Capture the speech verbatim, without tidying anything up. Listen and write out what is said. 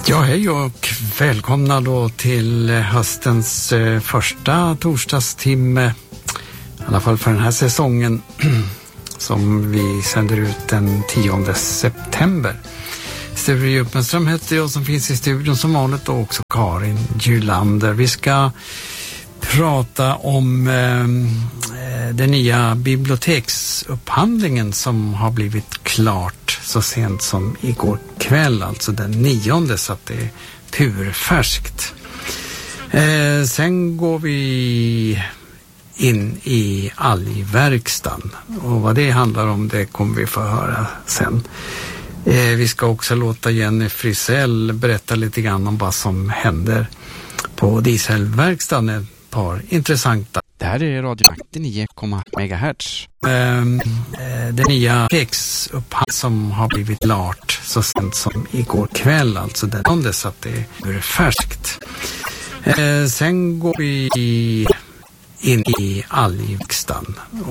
Ja, hej och välkomna då till höstens eh, första torsdagstimme, i alla fall för den här säsongen, som vi sänder ut den tionde september. Sture Djupmenström heter jag som finns i studion som vanligt, och också Karin Gylander. Vi ska prata om eh, den nya biblioteksupphandlingen som har blivit klart så sent som igår kväll, alltså den nionde, så att det är purfärskt. Eh, sen går vi in i algverkstan, och vad det handlar om det kommer vi få höra sen. Eh, vi ska också låta Jenny Frisell berätta lite grann om vad som händer på dieselverkstan. Ett par intressanta. Det här är Radio nittionio komma megahertz. Eh, den nya kexupphandling som har blivit klart så sent som igår kväll, alltså den nionde, så att det är färskt. Eh, sen går vi in i algverkstan,